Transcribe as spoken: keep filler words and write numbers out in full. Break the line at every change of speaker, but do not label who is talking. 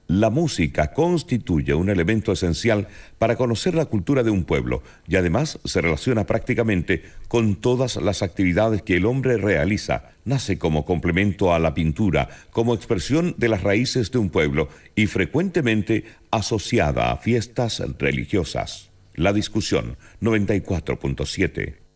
La música constituye un elemento esencial para conocer la cultura de un pueblo y además se relaciona prácticamente con todas las actividades que el hombre realiza. Nace como complemento a la pintura, como expresión de las raíces de un pueblo y frecuentemente asociada a fiestas religiosas. La discusión noventa y cuatro punto siete.